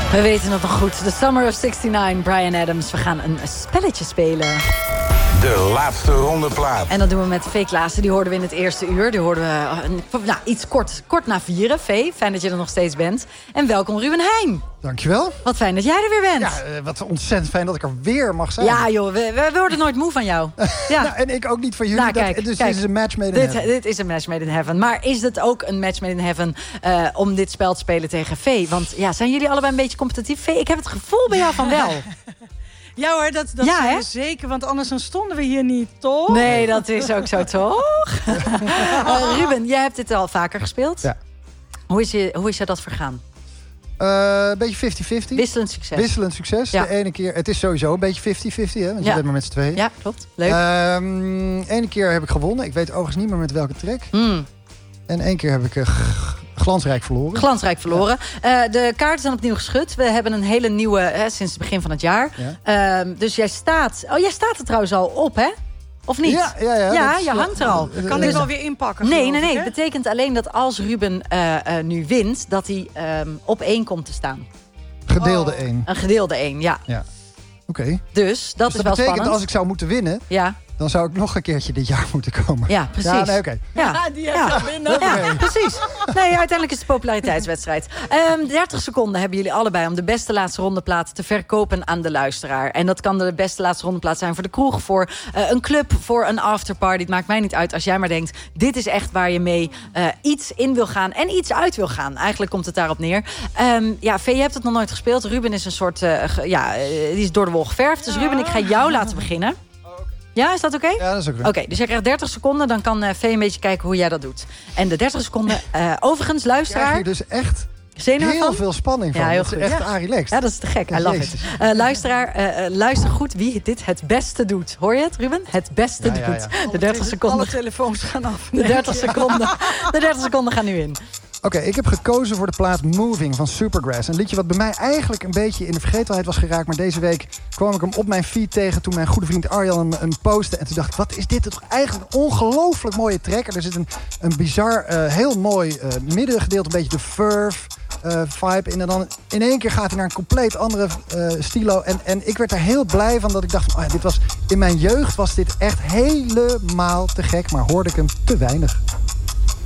We weten het nog goed. The Summer of 69, Bryan Adams. We gaan een spelletje spelen. De laatste ronde plaat. En dat doen we met Vee Klaassen. Die hoorden we in het eerste uur. Die hoorden we iets kort na 4. Vee, fijn dat je er nog steeds bent. En welkom Ruben Heijn. Dankjewel. Wat fijn dat jij er weer bent. Ja, wat ontzettend fijn dat ik er weer mag zijn. Ja joh, we worden nooit moe van jou. Ja. Nou, en ik ook niet van jullie. Nou, kijk, dit is een match made in heaven. Dit is een match made in heaven. Maar is het ook een match made in heaven om dit spel te spelen tegen Vee? Want ja, zijn jullie allebei een beetje competitief? Vee, ik heb het gevoel bij jou van wel. Ja hoor, dat zijn we zeker. Want anders dan stonden we hier niet, toch? Nee, dat is ook zo, toch? Ruben, jij hebt dit al vaker gespeeld. Ja. Hoe is je dat vergaan? Een beetje 50-50. Wisselend succes. Wisselend succes. Ja. De ene keer, het is sowieso een beetje 50-50, hè? Want je bent maar met z'n tweeën. Ja, klopt. Leuk. Ene keer heb ik gewonnen. Ik weet overigens niet meer met welke track. Mm. En één keer heb ik glansrijk verloren. Glansrijk verloren. Ja. De kaarten zijn opnieuw geschud. We hebben een hele nieuwe, sinds het begin van het jaar. Ja. Dus jij staat er trouwens al op, hè? Of niet? Ja, je hangt er al. Kan ik wel weer inpakken? Nee. Het betekent alleen dat als Ruben nu wint, dat hij op 1 komt te staan. Gedeelde 1. Een gedeelde 1, ja. Oké. Dus dat is wel betekent spannend. Als ik zou moeten winnen, dan zou ik nog een keertje dit jaar moeten komen. Ja, precies. Ja, nee, oké. Die heeft al winnen. Ja, precies. Nee, uiteindelijk is het een populariteitswedstrijd. 30 seconden hebben jullie allebei om de beste laatste rondeplaat te verkopen aan de luisteraar. En dat kan de beste laatste rondeplaat zijn voor de kroeg, voor een club, voor een afterparty. Het maakt mij niet uit als jij maar denkt, dit is echt waar je mee iets in wil gaan en iets uit wil gaan. Eigenlijk komt het daarop neer. Vee, je hebt het nog nooit gespeeld. Ruben is een soort, die is door de wol geverfd. Dus Ruben, ik ga jou laten beginnen. Ja, is dat oké? Ja, dat is oké. Oké, dus jij krijgt 30 seconden. Dan kan Vee een beetje kijken hoe jij dat doet. En de 30 seconden, overigens, luisteraar. Krijg je dus echt heel veel spanning van. Ja, heel goed. goed. Echt relaxed. Ja, dat is te gek. I love it. Luisteraar, luister goed wie dit het beste doet. Hoor je het, Ruben? Het beste doet. Ja. De 30 seconden. Alle telefoons gaan af. De 30 seconden gaan nu in. Oké, ik heb gekozen voor de plaat Moving van Supergrass. Een liedje wat bij mij eigenlijk een beetje in de vergetelheid was geraakt. Maar deze week kwam ik hem op mijn feed tegen toen mijn goede vriend Arjan een postte. En toen dacht ik, wat is dit toch eigenlijk een ongelooflijk mooie track. Er zit een bizar, heel mooi middengedeelte, een beetje de Verve vibe in. En dan in één keer gaat hij naar een compleet andere stilo. En ik werd er heel blij van dat ik dacht, dit was, in mijn jeugd was dit echt helemaal te gek. Maar hoorde ik hem te weinig.